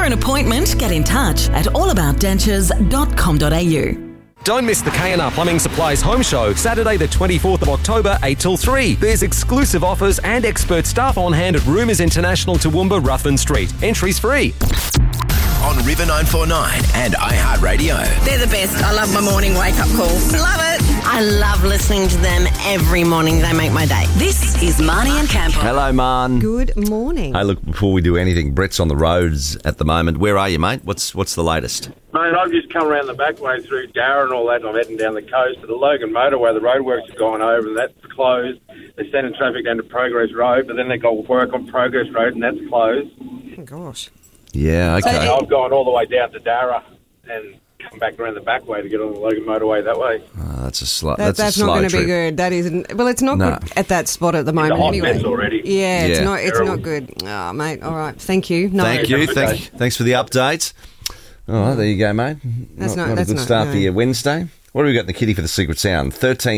an appointment, get in touch at allaboutdentures.com.au. Don't miss the K&R Plumbing Supplies Home Show, Saturday the 24th of October, 8 till 3. There's exclusive offers and expert staff on hand at Rumours International, Toowoomba, Ruthven Street. Entries free. On River 949 and iHeartRadio. They're the best. I love my morning wake-up call. Love it. I love listening to them every morning. They make my day. This is Marnie and Campo. Hello, Man. Good morning. Hey, look, before we do anything, Brett's on the roads at the moment. Where are you, mate? What's the latest? Mate, I've just come around the back way through Darra and all that, and I'm heading down the coast to the Logan motorway. The roadworks have gone over, and that's closed. They're sending traffic down to Progress Road, but then they've got work on Progress Road, and that's closed. Oh, gosh. Yeah, okay. So I've gone all the way down to Darra and come back around the back way to get on the Logan motorway that way. Oh, that's a slow That's not going to be good. That isn't. Well, it's not good at that spot at the moment. It's a hot anyway. mess already. Yeah, it's Yeah. not. It's Terrible. not good. Oh, mate. All right. Thank you. No. Thank you. Thanks for the update. All right, there you go, mate. That's not not- a good start for your Wednesday. What have we got in the kitty for the Secret Sound?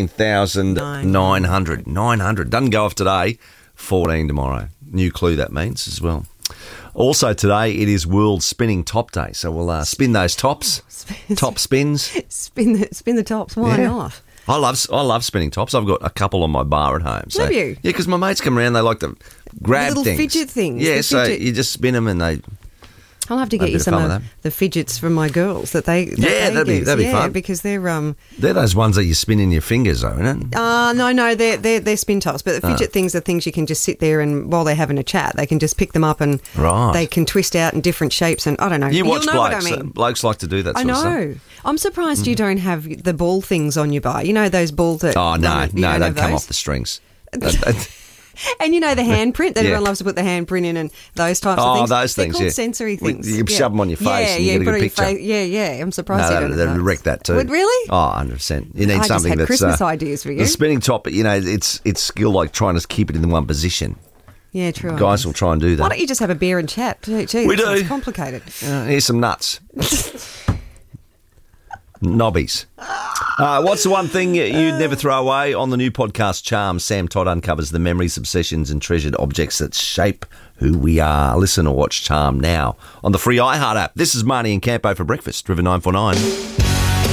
13,900. 900. Doesn't go off today. 14 tomorrow. New clue that means as well. Also today, it is World Spinning Top Day, so we'll spin those tops. Top spins. Spin the tops. Why Yeah. not? I love spinning tops. I've got a couple on my bar at home. So, Have you? Yeah, because my mates come around, they like to grab little things. fidget things, Yeah, the so fidget- you just spin them and they... I'll have to Have a get you bit of some fun of with the fidgets from my girls that they. that'd be fun. because they're They're those ones that you spin in your fingers, though, isn't it? no, they're spin tops, but the fidget things are things you can just sit there and while they're having a chat, they can just pick them up and Right. they can twist out in different shapes and I don't know. You watch You'll know blokes. what I mean. Blokes like to do that I sort of stuff. know. I'm surprised you don't have the ball things on your bar. You know those balls that. Oh, no, you don't they'd have come those? off the strings. And you know the handprint that Yeah. everyone loves to put the handprint in and those types of Oh, things. those They're things, called yeah. sensory things. You shove 'em on your face and you get a put good it on your picture. face. Yeah. I'm surprised you No, don't they'd have that. wreck that too. Would really? Oh, 100%. You need I just something had that's... Christmas ideas for you. The spinning top, you know, it's skill like trying to keep it in one position. Yeah, true. Guys will try and do that. Why don't you just have a beer and chat? Gee, We that sounds do. complicated. Here's some nuts. Nobbies. What's the one thing you'd never throw away? On the new podcast Charm, Sam Todd uncovers the memories, obsessions and treasured objects that shape who we are. Listen or watch Charm now on the free iHeart app. This is Marnie and Campo for breakfast, River 949.